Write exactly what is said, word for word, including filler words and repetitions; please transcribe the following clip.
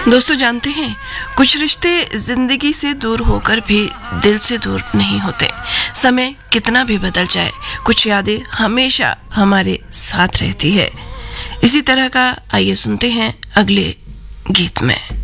दोस्तों, जानते हैं कुछ रिश्ते जिंदगी से दूर होकर भी दिल से दूर नहीं होते। समय कितना भी बदल जाए, कुछ यादें हमेशा हमारे साथ रहती है। इसी तरह का आइए सुनते हैं अगले गीत में।